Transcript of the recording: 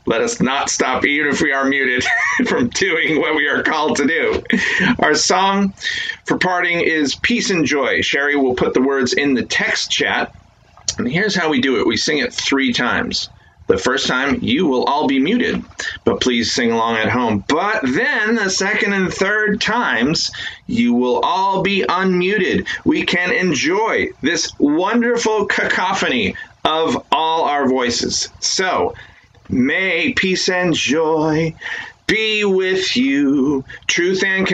Let us not stop, even if we are muted, from doing what we are called to do. Our song for parting is Peace and Joy. Sherry will put the words in the text chat. And here's how we do it. We sing it 3 times. The first time, you will all be muted, but please sing along at home. But then the second and third times, you will all be unmuted. We can enjoy this wonderful cacophony of all our voices. So, may peace and joy be with you. Truth and